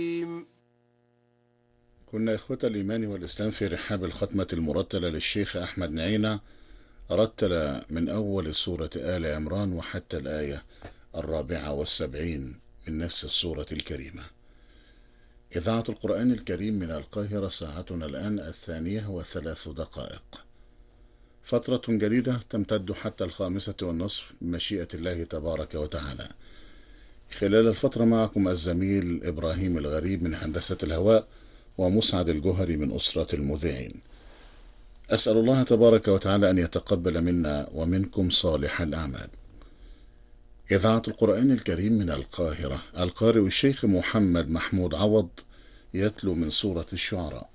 كنا إخوة الإيمان والإسلام في رحاب الختمة المرتلة للشيخ أحمد نعينة، رتل من أول سورة آل عمران وحتى الآية 74 من نفس السورة الكريمة. إذاعة القرآن الكريم من القاهرة، ساعتنا الآن 2:03. فترة جديدة تمتد حتى 5:30 بمشيئة الله تبارك وتعالى. خلال الفترة معكم الزميل إبراهيم الغريب من هندسة الهواء، ومسعد الجهري من أسرة المذيعين. أسأل الله تبارك وتعالى أن يتقبل منا ومنكم صالح الأعمال. إذاعة القرآن الكريم من القاهرة، القارئ الشيخ محمد محمود عوض يتلو من سورة الشعراء.